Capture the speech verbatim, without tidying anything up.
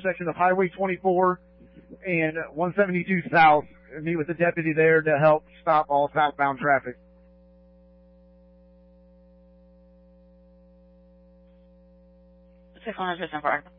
intersection of Highway twenty-four and one seventy-two South. Meet with the deputy there to help stop all southbound traffic. six one zero for Arkansas.